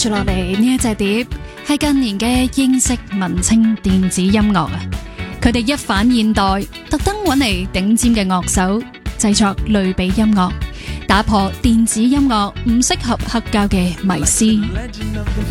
住落嚟呢一隻碟係近年嘅英式文青電子音樂啊！佢哋一反現代，特登揾嚟頂尖嘅樂手製作類比音樂，打破電子音樂唔適合黑膠嘅迷思。